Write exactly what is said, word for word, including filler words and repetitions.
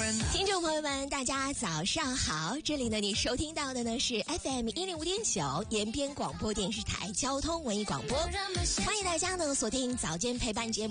听众朋友们，大家早上好！这里呢，你收听到的呢是 F M 一零五点九延边广播电视台交通文艺广播，欢迎大家呢锁定早间陪伴节目。